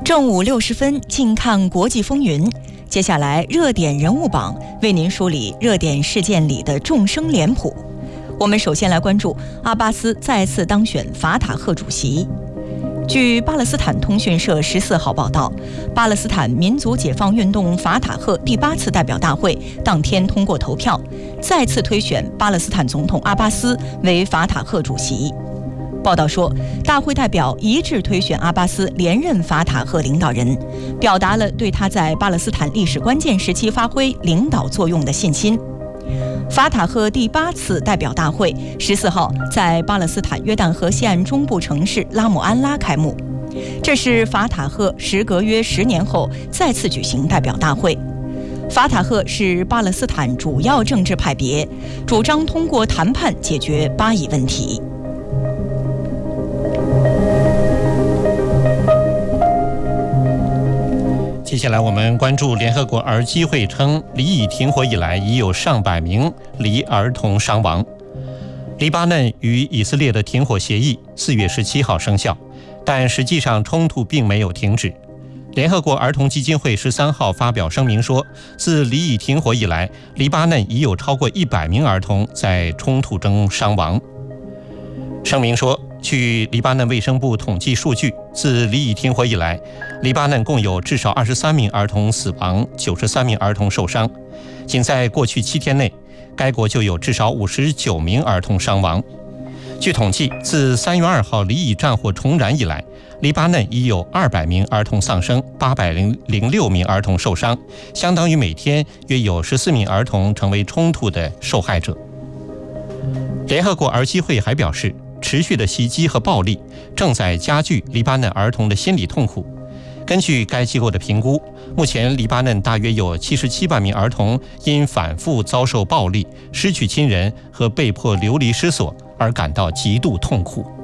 正午60分，近看国际风云。接下来，热点人物榜为您梳理热点事件里的众生脸谱。我们首先来关注阿巴斯再次当选法塔赫主席。据巴勒斯坦通讯社14号报道，巴勒斯坦民族解放运动法塔赫第8次代表大会当天通过投票，再次推选巴勒斯坦总统阿巴斯为法塔赫主席。报道说，大会代表一致推选阿巴斯连任法塔赫领导人，表达了对他在巴勒斯坦历史关键时期发挥领导作用的信心。法塔赫第8次代表大会14号在巴勒斯坦约旦河西岸中部城市拉姆安拉开幕，这是法塔赫时隔约10年后再次举行代表大会。法塔赫是巴勒斯坦主要政治派别，主张通过谈判解决巴以问题。 接下来我们关注联合国儿基会称，黎以停火以来已有上百名黎儿童伤亡。黎巴嫩与以色列的停火协议4月17号生效，但实际上冲突并没有停止。联合国儿童基金会13号发表声明说，自黎以停火以来，黎巴嫩已有超过100名儿童在冲突中伤亡。声明说，据黎巴嫩卫生部统计数据，自黎以停火以来，黎巴嫩共有至少23名儿童死亡，93名儿童受伤。仅在过去7天内，该国就有至少59名儿童伤亡。据统计，自3月2号黎以战火重燃以来，黎巴嫩已有200名儿童丧生，806名儿童受伤，相当于每天约有14名儿童成为冲突的受害者。联合国儿基会还表示，持续的袭击和暴力正在加剧黎巴嫩儿童的心理痛苦。根据该机构的评估，目前黎巴嫩大约有77万名儿童因反复遭受暴力、失去亲人和被迫流离失所而感到极度痛苦。